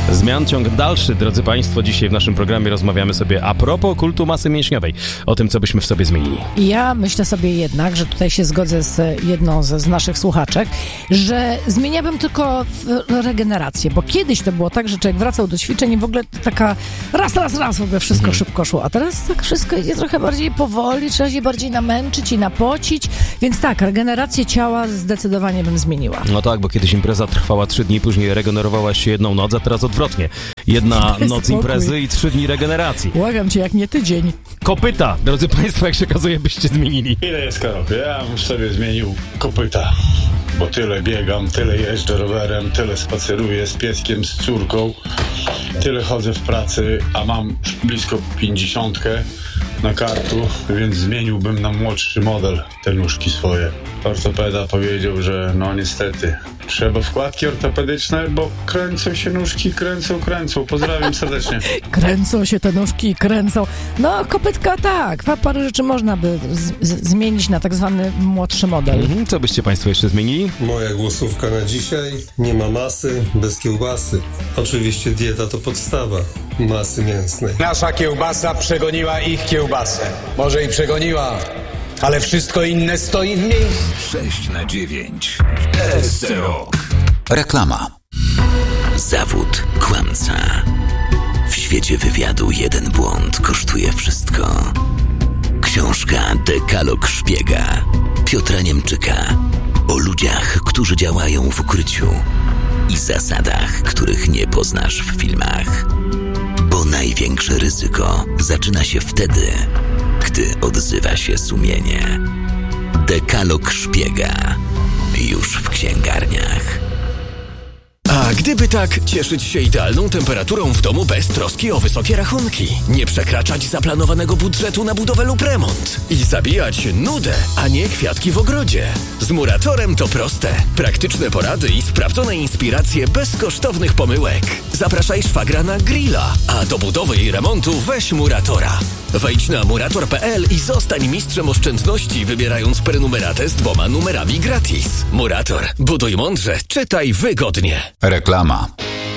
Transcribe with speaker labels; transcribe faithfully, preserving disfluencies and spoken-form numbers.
Speaker 1: Zmian ciąg dalszy, drodzy Państwo. Dzisiaj w naszym programie rozmawiamy sobie a propos kultu masy mięśniowej. O tym, co byśmy w sobie zmienili.
Speaker 2: Ja myślę sobie jednak, że tutaj się zgodzę z jedną z, z naszych słuchaczek, że zmieniałabym tylko regenerację, bo kiedyś to było tak, że człowiek wracał do ćwiczeń i w ogóle taka raz, raz, raz w ogóle wszystko mhm. szybko szło. A teraz tak wszystko idzie trochę bardziej powoli, trzeba się bardziej namęczyć i napocić, więc tak, regenerację ciała zdecydowanie bym zmieniła.
Speaker 1: No tak, bo kiedyś impreza trwała trzy dni, później regenerowałaś się jedną noc, a teraz odwrotnie. Jedna noc spokój. Imprezy i trzy dni regeneracji.
Speaker 2: Błagam cię, jak nie tydzień.
Speaker 1: Kopyta, drodzy Państwo, jak się okazuje, byście zmienili.
Speaker 3: Ile jest karobie? Ja bym sobie zmienił kopyta, bo tyle biegam, tyle jeżdżę rowerem, tyle spaceruję z pieskiem, z córką, tyle chodzę w pracy, a mam blisko pięćdziesiątkę na karku, więc zmieniłbym na młodszy model te nóżki swoje. Ortopeda powiedział, że no niestety trzeba wkładki ortopedyczne, bo kręcą się nóżki, kręcą, kręcą. Pozdrawiam serdecznie.
Speaker 2: Kręcą się te nóżki, kręcą. No, kopytka tak. Parę rzeczy można by z- z- zmienić na tak zwany młodszy model.
Speaker 1: Mhm. Co byście Państwo jeszcze zmienili?
Speaker 4: Moja głosówka na dzisiaj. Nie ma masy bez kiełbasy. Oczywiście dieta to podstawa masy mięsnej.
Speaker 5: Nasza kiełbasa przegoniła ich kiełbasę. Może i przegoniła, ale wszystko inne stoi w miejscu.
Speaker 6: sześć na dziewięć w S C Rock.
Speaker 7: Reklama. Zawód kłamca. W świecie wywiadu jeden błąd kosztuje wszystko. Książka Dekalog Szpiega Piotra Niemczyka o ludziach, którzy działają w ukryciu i zasadach, których nie poznasz w filmach. Bo największe ryzyko zaczyna się wtedy, gdy odzywa się sumienie. Dekalog Szpiega. Już w księgarniach.
Speaker 6: A gdyby tak, cieszyć się idealną temperaturą w domu bez troski o wysokie rachunki, nie przekraczać zaplanowanego budżetu na budowę lub remont i zabijać nudę, a nie kwiatki w ogrodzie. Z Muratorem to proste. Praktyczne porady i sprawdzone inspiracje bez kosztownych pomyłek. Zapraszaj szwagra na grilla, a do budowy i remontu weź Muratora. Wejdź na murator kropka p l i zostań mistrzem oszczędności, wybierając prenumeratę z dwoma numerami gratis. Murator. Buduj mądrze, czytaj wygodnie.
Speaker 7: Reklama.